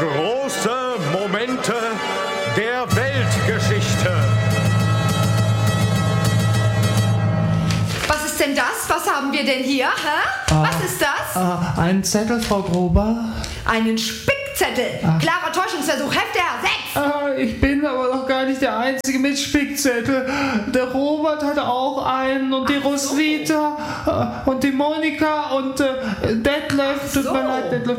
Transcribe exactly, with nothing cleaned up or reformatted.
Große Momente der Weltgeschichte. Was ist denn das? Was haben wir denn hier? Hä? Ah, Was ist das? Ah, ein Zettel, Frau Gruber. Einen Spickzettel. Ah. Klarer Täuschungsversuch. Heft R sechs. Ah, ich bin aber noch gar nicht der Einzige mit Spickzettel. Der Robert hat auch einen und die Roswitha äh, und die Monika und äh, Detlef. Tut so. mir leid, Detlef.